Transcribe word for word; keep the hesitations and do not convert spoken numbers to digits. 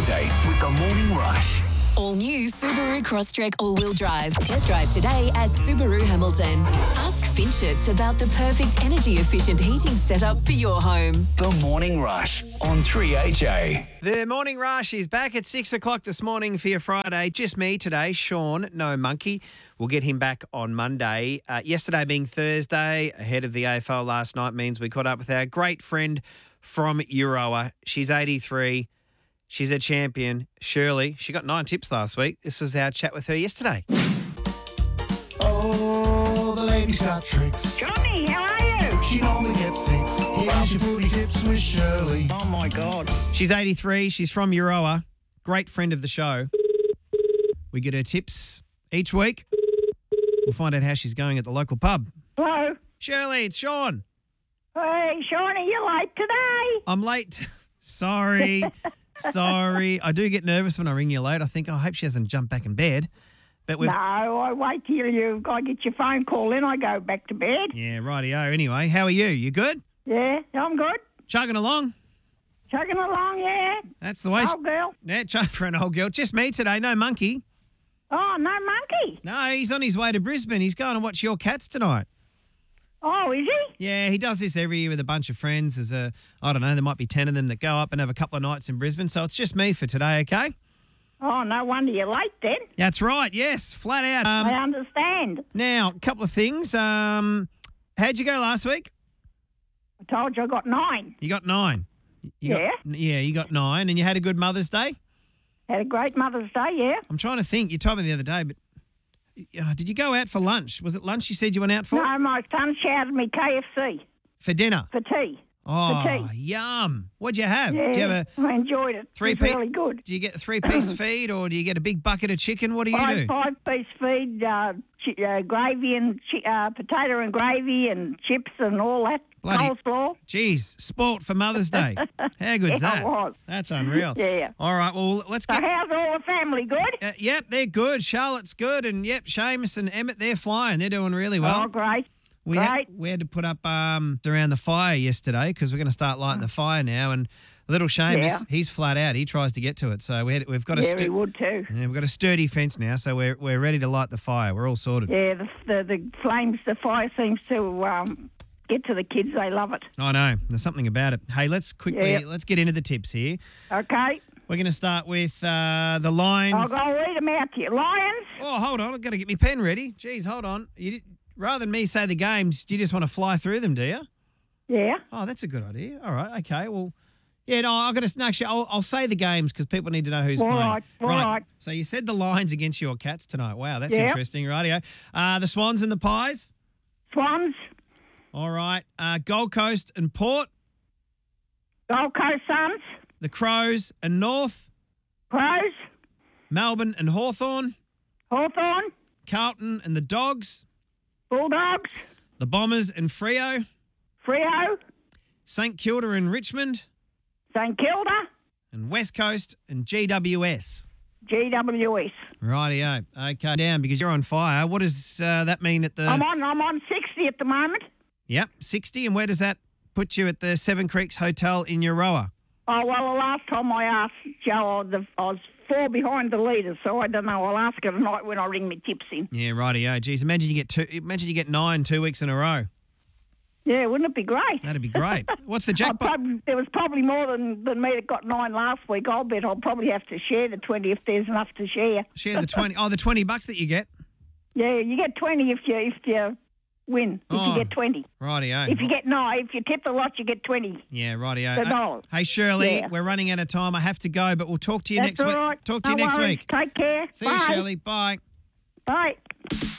weekday with the Morning Rush. All new Subaru Crosstrek all-wheel drive. Test drive today at Subaru Hamilton. Ask Finchets about the perfect energy-efficient heating setup for your home. The Morning Rush on three H A. The Morning Rush is back at six o'clock this morning for your Friday. Just me today, Sean, no monkey. We'll get him back on Monday. Uh, yesterday being Thursday, ahead of the A F L last night, means we caught up with our great friend from Euroa. She's eighty-three. She's a champion. Shirley, she got nine tips last week. This was our chat with her yesterday. Oh, the lady's got tricks. Johnny, how are you? She only gets six. Here's your footy tips with Shirley. Oh, my God. She's eighty-three. She's from Euroa. Great friend of the show. We get her tips each week. We'll find out how she's going at the local pub. Hello? Shirley, it's Sean. Hey, Sean, are you late today? I'm late. Sorry. Sorry. I do get nervous when I ring you late. I think, oh, I hope she hasn't jumped back in bed. But we've... No, I wait till you I get your phone call, then I go back to bed. Yeah, rightio. Anyway, how are you? You good? Yeah, I'm good. Chugging along? Chugging along, yeah. That's the way. Old girl. Yeah, chug for an old girl. Just me today. No monkey. Oh, no monkey. No, he's on his way to Brisbane. He's going to watch your Cats tonight. Oh, is he? Yeah, he does this every year with a bunch of friends. There's a, I don't know, there might be ten of them that go up and have a couple of nights in Brisbane. So it's just me for today, okay? Oh, no wonder you're late then. That's right, yes, flat out. Um, I understand. now, a couple of things. Um, how'd you go last week? I told you I got nine. You got nine. You Yeah. Got, yeah, you got nine. And you had a good Mother's Day? Had a great Mother's Day, yeah. I'm trying to think. You told me the other day, but uh, did you go out for lunch? Was it lunch you said you went out for? No, my son shouted me K F C For dinner? for tea. Oh, for tea. yum. What'd you have? Yeah, Do you have a I enjoyed it. three It was piece? really good. Do you get a three-piece feed or do you get a big bucket of chicken? What do you Five, do? five-piece feed, uh, chi- uh, gravy and chi- uh, potato and gravy and chips and all that. Bloody- Coleslaw. Geez, sport for Mother's Day. How good's Yeah, that? it was. That's unreal. Yeah. All right, well, let's So get... how's all the family? Good? Uh, yep, they're good. Charlotte's good. And, yep, Seamus and Emmett, they're flying. They're doing really well. oh, great. We great. had, we had to put up um, around the fire yesterday because we're going to start lighting the fire now. And little Seamus, Yeah. he's flat out. He tries to get to it. So we had, we've got a Yeah, stu- we would too. yeah, we've got a sturdy fence now. So we're we're ready to light the fire. We're all sorted. Yeah, the, the, the flames, the fire seems to um, get to the kids. They love it. I know. There's something about it. Hey, let's quickly Yeah. let's get into the tips here. Okay. We're going to start with uh, the Lions. I'll go read them out to you. Lions. Oh, hold on. I've got to get my pen ready. Jeez, hold on. You did, rather than me say the games, do you just want to fly through them, do you? Yeah. Oh, that's a good idea. All right. Okay. Well, yeah, no, I've got to, no, actually, I'll, I'll say the games because people need to know who's All playing. right, all right. So you said the Lions against your Cats tonight. Wow, that's Yeah. interesting. Rightio. Uh, the Swans and the Pies. Swans. All right. Uh, Gold Coast and Port. Gold Coast Suns. The Crows and North. Crows. Melbourne and Hawthorn. Hawthorn. Carlton and the Dogs. Bulldogs. The Bombers and Freo. Freo. St Kilda and Richmond. St Kilda. And West Coast and G W S. G W S. Rightio. Okay, down because you're on fire. What does uh, that mean at the... I'm on. I'm on sixty at the moment. Yep, sixty. And where does that put you at the Seven Creeks Hotel in Euroa? Oh well, the last time I asked Joe, the, I was four behind the leaders, so I don't know. I'll ask her tonight when I ring my tips in. Yeah, rightio. Geez, imagine you get two. Imagine you get nine two weeks in a row. Yeah, wouldn't it be great? That'd be great. What's the I jackpot? probably, there was probably more than, than me that got nine last week. I'll bet I'll probably have to share the twenty if there's enough to share. Share the twenty. Oh, the twenty bucks that you get. Yeah, you get twenty if you if you win. If Oh. you get twenty. Rightio. If you get nine, if you tip the lot, you get twenty. Yeah, rightio. The Uh, dollars. Hey Shirley, Yeah. we're running out of time. I have to go, but we'll talk to you That's next all week. right. Talk to No you next worries. week. Take care. See Bye. you, Shirley. Bye. Bye.